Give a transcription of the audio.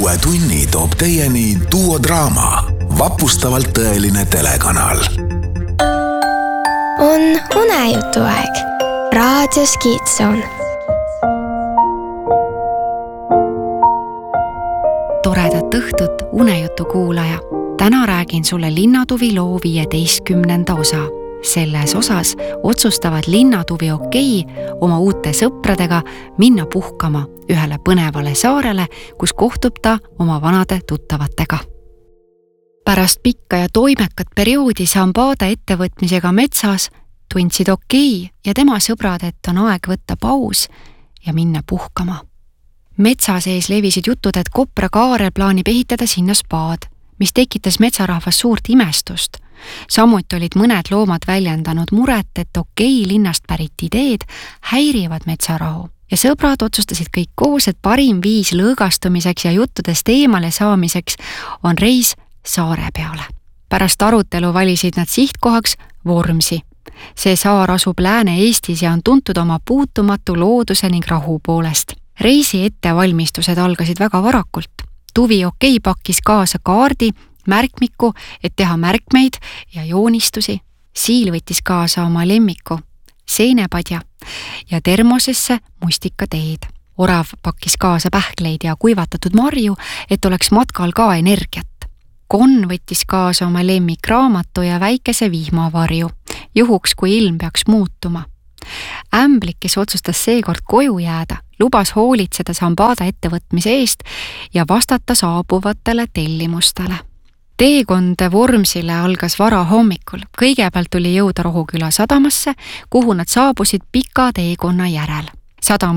Uue tunni toob teieni Duodraama, vapustavalt tõeline telekanal. On unejutu aeg. Raadios Kiitsoon. Toredat õhtut, unejutu kuulaja. Täna räägin sulle Linnatuvi loo 15. osa. Selles osas otsustavad Linnatuvi Okei oma uute sõpradega minna puhkama ühele põnevale saarele, kus kohtub ta oma vanade tuttavatega. Pärast pikka ja toimekat perioodi Sambada ettevõtmisega metsas tundsid Okei ja tema sõbrad, et on aeg võtta paus ja minna puhkama. Metsa sees levisid jutud, et Kopra Kaarel plaanib ehitada sinna spaad, mis tekitas metsarahvas suurt imestust. Samuti olid mõned loomad väljendanud muret, et Okei linnast pärit ideed häirivad metsarahu. Ja sõbrad otsustasid kõik koos, et parim viis lõõgastumiseks ja juttudest eemale saamiseks on reis saare peale. Pärast arutelu valisid nad sihtkohaks Vormsi. See saar asub Lääne-Eestis ja on tuntud oma puutumatu looduse ning rahu poolest. Reisi ettevalmistused algasid väga varakult. Tuvi Okei pakkis kaasa kaardi, märkmiku, et teha märkmeid ja joonistusi. Siil võttis kaasa oma lemmiku, seenepadja ja termosesse mustikateed. Orav pakkis kaasa pähkleid ja kuivatatud marju, et oleks matkal ka energiat. Konn võttis kaasa oma lemmikraamatu ja väikese vihmavarju, juhuks kui ilm peaks muutuma. Ämblik, kes otsustas seekord koju jääda, lubas hoolitseda Sambada ettevõtmise eest ja vastata saabuvatele tellimustele. Teekond Vormsile algas vara hommikul. Kõigepealt tuli jõuda Rohuküla sadamasse, kuhu nad saabusid pika teekonna järel. Sadam